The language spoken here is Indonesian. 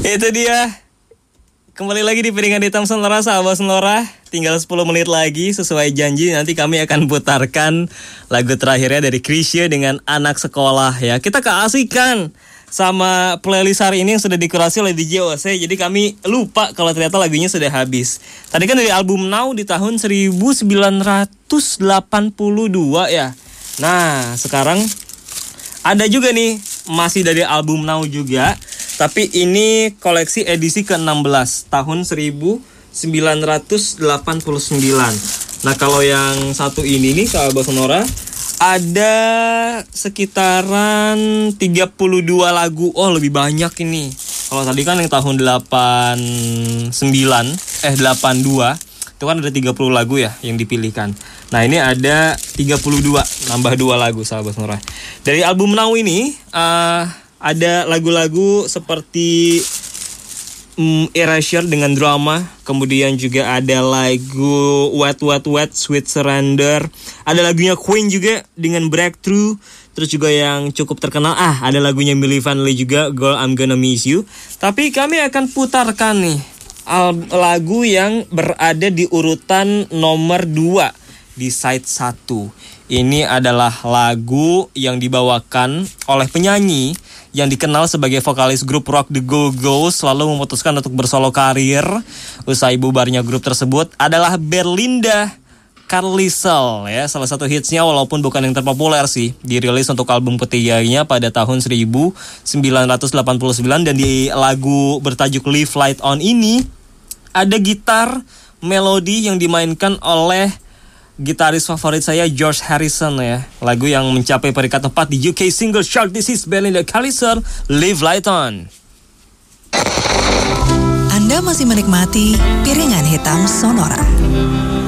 Itu dia. Kembali lagi di Piringan Hitam Sonora, sahabat Sonora. Tinggal 10 menit lagi, sesuai janji nanti kami akan putarkan lagu terakhirnya dari Chrisye dengan Anak Sekolah ya. Kita keasikan sama playlist hari ini yang sudah dikurasi oleh DJ OC. Jadi kami lupa kalau ternyata lagunya sudah habis. Tadi kan dari album Now di tahun 1982 ya. Nah, sekarang ada juga nih, masih dari album Now juga, tapi ini koleksi edisi ke-16 tahun 1989. Nah, kalau yang satu ini nih, sahabat Sonora, ada sekitaran 32 lagu. Oh, lebih banyak ini. Kalau tadi kan yang tahun 82, itu kan ada 30 lagu ya yang dipilihkan. Nah, ini ada 32, nambah 2 lagu, sahabat Sonora. Dari album Now ini ada lagu-lagu seperti Erasure dengan Drama, kemudian juga ada lagu Wet Wet Wet Sweet Surrender, ada lagunya Queen juga dengan Breakthrough, terus juga yang cukup terkenal ada lagunya Milli Vanilli juga, Girl I'm Gonna Miss You. Tapi kami akan putarkan nih lagu yang berada di urutan nomor 2 di side 1. Ini adalah lagu yang dibawakan oleh penyanyi yang dikenal sebagai vokalis grup rock The Go-Go's, lalu memutuskan untuk bersolo karir usai bubarnya grup tersebut, adalah Belinda Carlisle ya. Salah satu hitsnya, walaupun bukan yang terpopuler sih, dirilis untuk album ketiganya pada tahun 1989. Dan di lagu bertajuk Live Light On ini ada gitar melodi yang dimainkan oleh gitaris favorit saya, George Harrison ya. Lagu yang mencapai peringkat 4 di UK Single Chart. This is Belinda Carlisle, Live Light On. Anda masih menikmati Piringan Hitam Sonora.